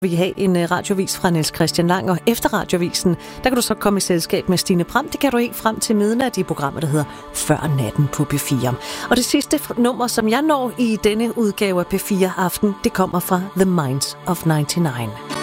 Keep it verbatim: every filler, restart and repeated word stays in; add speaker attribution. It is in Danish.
Speaker 1: Vi har en radiovis fra Niels Christian Lang, og efter radiovisen, der kan du så komme i selskab med Stine Pram. Det kan du ikke frem til midnat i programmet, der hedder Før natten på P fire. Og det sidste nummer, som jeg når i denne udgave af P fire Aften, det kommer fra The Minds of nioghalvfems.